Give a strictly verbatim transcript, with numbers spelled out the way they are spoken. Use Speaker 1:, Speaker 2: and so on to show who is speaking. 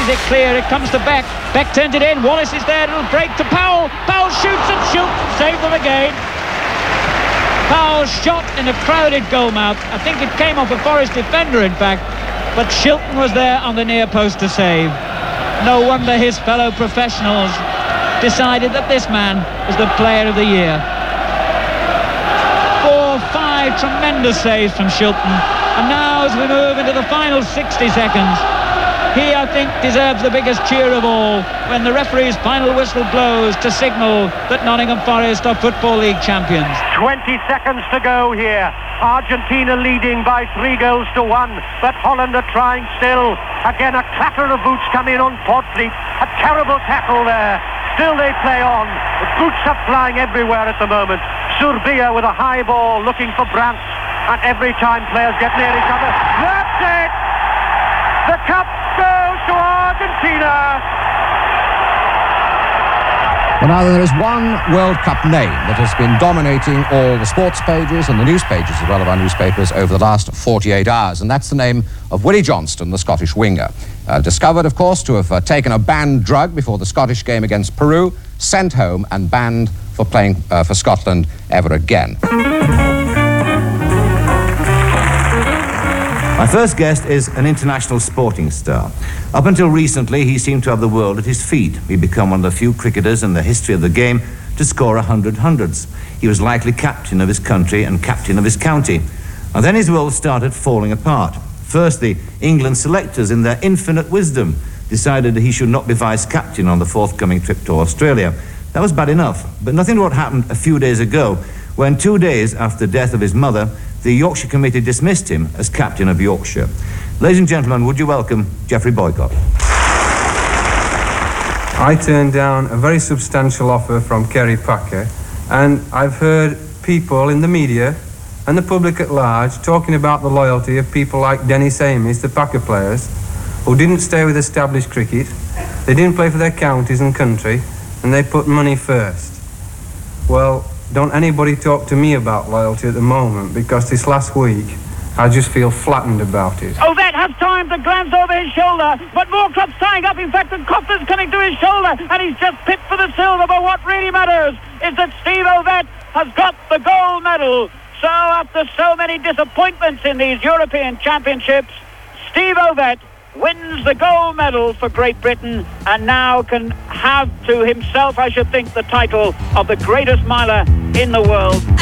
Speaker 1: passes it clear. It comes to Beck. Beck turns it in. Wallace is there. It'll break to Powell. Powell shoots and Shilton save them again. Powell shot in a crowded goal mouth. I think it came off a Forest defender, in fact. But Shilton was there on the near post to save. No wonder his fellow professionals decided that this man was the player of the year. Four, five tremendous saves from Shilton. And now as we move into the final sixty seconds, he, I think, deserves the biggest cheer of all when the referee's final whistle blows to signal that Nottingham Forest are Football League champions.
Speaker 2: twenty seconds to go here. Argentina leading by three goals to one, but Holland are trying still. Again, a clatter of boots come in on Portfleet. A terrible tackle there. Still they play on. The boots are flying everywhere at the moment. Surbia with a high ball looking for Brandt. And every time players get near each other, that's it! The cup goes to Argentina!
Speaker 3: Well, now there is one World Cup name that has been dominating all the sports pages and the news pages as well of our newspapers over the last forty-eight hours, and that's the name of Willie Johnston, the Scottish winger. Uh, discovered, of course, to have uh, taken a banned drug before the Scottish game against Peru, sent home and banned for playing uh, for Scotland ever again.
Speaker 4: My first guest is an international sporting star. Up until recently, he seemed to have the world at his feet. He'd become one of the few cricketers in the history of the game to score a hundred hundreds. He was likely captain of his country and captain of his county. And then his world started falling apart. First, the England selectors, in their infinite wisdom, decided that he should not be vice-captain on the forthcoming trip to Australia. That was bad enough, but nothing to what happened a few days ago, when two days after the death of his mother, the Yorkshire Committee dismissed him as captain of Yorkshire. Ladies and gentlemen, would you welcome Geoffrey Boycott?
Speaker 5: I turned down a very substantial offer from Kerry Packer, and I've heard people in the media and the public at large talking about the loyalty of people like Dennis Amies, the Packer players, who didn't stay with established cricket, they didn't play for their counties and country, and they put money first. Well, don't anybody talk to me about loyalty at the moment, because this last week I just feel flattened about it.
Speaker 1: Ovett has time to glance over his shoulder, but Moorcroft's tying up, in fact, and Cofter's coming to his shoulder, and he's just pipped for the silver. But what really matters is that Steve Ovett has got the gold medal. So after so many disappointments in these European Championships, Steve Ovett wins the gold medal for Great Britain and now can have to himself, I should think, the title of the greatest miler in the world.